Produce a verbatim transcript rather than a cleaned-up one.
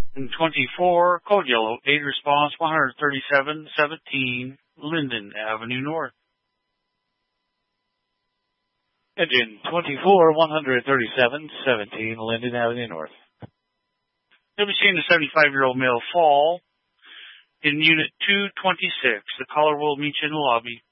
In twenty-four, code yellow, aid response one thirty-seven seventeen, Linden Avenue North. Engine twenty-four, one thirty-seven seventeen, Linden Avenue North. You'll be seeing a seventy-five-year-old male fall in Unit two twenty-six. The caller will meet you in the lobby.